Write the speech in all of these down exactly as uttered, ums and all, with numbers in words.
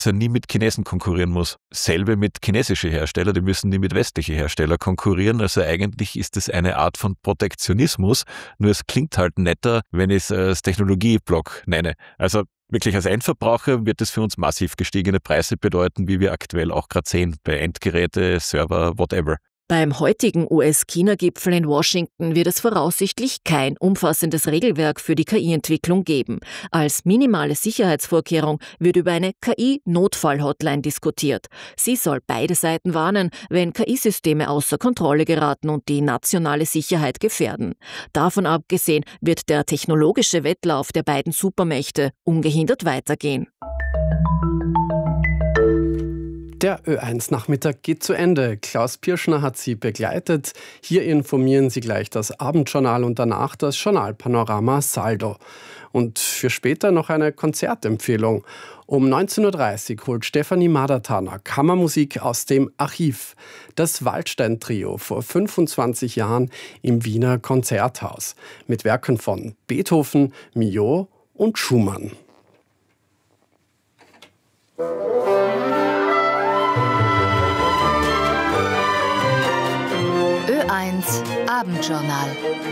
er nie mit Chinesen konkurrieren muss. Selbe mit chinesischen Herstellern, die müssen nie mit westlichen Herstellern konkurrieren. Also eigentlich ist es eine Art von Protektionismus, nur es klingt halt netter, wenn ich es als Technologieblock nenne. Also wirklich als Endverbraucher wird es für uns massiv gestiegene Preise bedeuten, wie wir aktuell auch gerade sehen, bei Endgeräte, Server, whatever. Beim heutigen U S-China-Gipfel in Washington wird es voraussichtlich kein umfassendes Regelwerk für die K I-Entwicklung geben. Als minimale Sicherheitsvorkehrung wird über eine K I-Notfall-Hotline diskutiert. Sie soll beide Seiten warnen, wenn K I-Systeme außer Kontrolle geraten und die nationale Sicherheit gefährden. Davon abgesehen wird der technologische Wettlauf der beiden Supermächte ungehindert weitergehen. Der Ö eins Nachmittag geht zu Ende. Klaus Pirschner hat Sie begleitet. Hier informieren Sie gleich das Abendjournal und danach das Journalpanorama Saldo. Und für später noch eine Konzertempfehlung. Um neunzehn Uhr dreißig holt Stefanie Madatana Kammermusik aus dem Archiv. Das Waldstein-Trio vor fünfundzwanzig Jahren im Wiener Konzerthaus. Mit Werken von Beethoven, Milhaud und Schumann. Ö eins Abendjournal.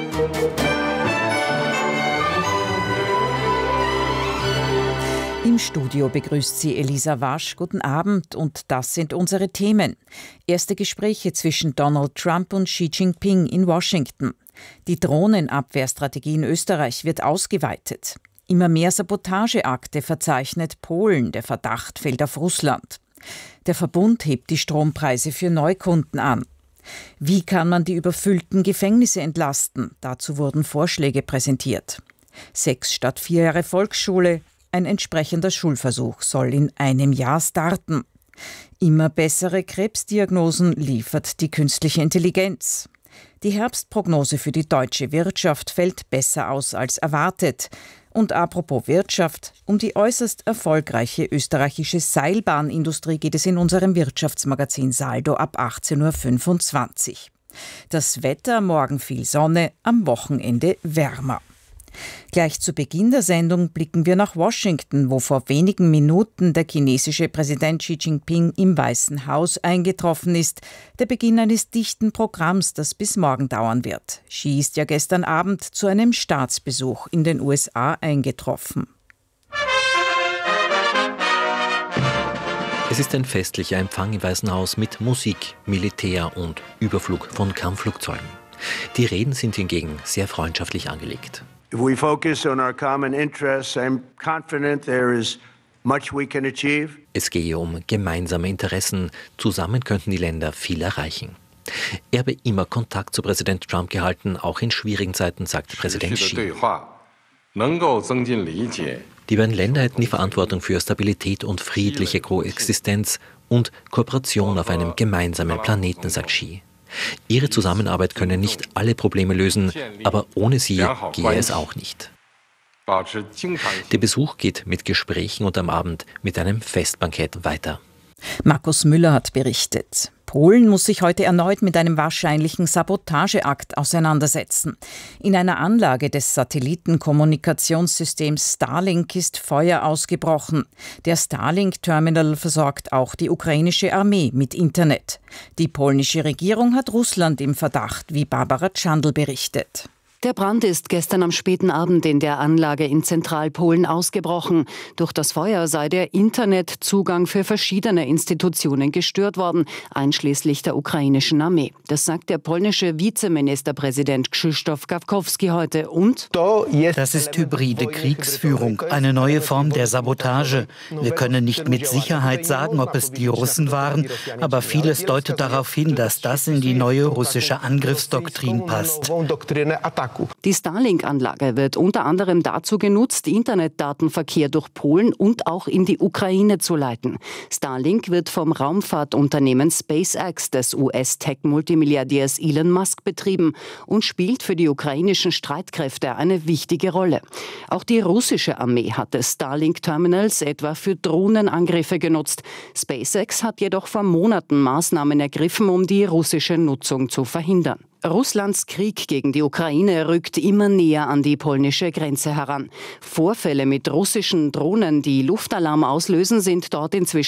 Im Studio begrüßt sie Elisa Wasch. Guten Abend und das sind unsere Themen. Erste Gespräche zwischen Donald Trump und Xi Jinping in Washington. Die Drohnenabwehrstrategie in Österreich wird ausgeweitet. Immer mehr Sabotageakte verzeichnet Polen. Der Verdacht fällt auf Russland. Der Verbund hebt die Strompreise für Neukunden an. Wie kann man die überfüllten Gefängnisse entlasten? Dazu wurden Vorschläge präsentiert. Sechs statt vier Jahre Volksschule. Ein entsprechender Schulversuch soll in einem Jahr starten. Immer bessere Krebsdiagnosen liefert die künstliche Intelligenz. Die Herbstprognose für die deutsche Wirtschaft fällt besser aus als erwartet. Und apropos Wirtschaft, um die äußerst erfolgreiche österreichische Seilbahnindustrie geht es in unserem Wirtschaftsmagazin Saldo ab achtzehn Uhr fünfundzwanzig. Das Wetter, morgen viel Sonne, am Wochenende wärmer. Gleich zu Beginn der Sendung blicken wir nach Washington, wo vor wenigen Minuten der chinesische Präsident Xi Jinping im Weißen Haus eingetroffen ist. Der Beginn eines dichten Programms, das bis morgen dauern wird. Xi ist ja gestern Abend zu einem Staatsbesuch in den U S A eingetroffen. Es ist ein festlicher Empfang im Weißen Haus mit Musik, Militär und Überflug von Kampfflugzeugen. Die Reden sind hingegen sehr freundschaftlich angelegt. If we focus on our common interests, I'm confident there is much we can achieve. Es gehe um gemeinsame Interessen. Zusammen könnten die Länder viel erreichen. Er habe immer Kontakt zu Präsident Trump gehalten, auch in schwierigen Zeiten, sagte Präsident Xi. Die beiden Länder hätten die Verantwortung für Stabilität und friedliche Koexistenz und Kooperation auf einem gemeinsamen Planeten, sagt Xi. Ihre Zusammenarbeit könne nicht alle Probleme lösen, aber ohne sie gehe es auch nicht. Der Besuch geht mit Gesprächen und am Abend mit einem Festbankett weiter. Markus Müller hat berichtet. Polen muss sich heute erneut mit einem wahrscheinlichen Sabotageakt auseinandersetzen. In einer Anlage des Satellitenkommunikationssystems Starlink ist Feuer ausgebrochen. Der Starlink-Terminal versorgt auch die ukrainische Armee mit Internet. Die polnische Regierung hat Russland im Verdacht, wie Barbara Czandl berichtet. Der Brand ist gestern am späten Abend in der Anlage in Zentralpolen ausgebrochen. Durch das Feuer sei der Internetzugang für verschiedene Institutionen gestört worden, einschließlich der ukrainischen Armee. Das sagt der polnische Vizeministerpräsident Krzysztof Gawkowski heute. Und? Das ist hybride Kriegsführung, eine neue Form der Sabotage. Wir können nicht mit Sicherheit sagen, ob es die Russen waren, aber vieles deutet darauf hin, dass das in die neue russische Angriffsdoktrin passt. Die Starlink-Anlage wird unter anderem dazu genutzt, Internetdatenverkehr durch Polen und auch in die Ukraine zu leiten. Starlink wird vom Raumfahrtunternehmen SpaceX des U S-Tech-Multimilliardärs Elon Musk betrieben und spielt für die ukrainischen Streitkräfte eine wichtige Rolle. Auch die russische Armee hatte Starlink-Terminals etwa für Drohnenangriffe genutzt. SpaceX hat jedoch vor Monaten Maßnahmen ergriffen, um die russische Nutzung zu verhindern. Russlands Krieg gegen die Ukraine rückt immer näher an die polnische Grenze heran. Vorfälle mit russischen Drohnen, die Luftalarm auslösen, sind dort inzwischen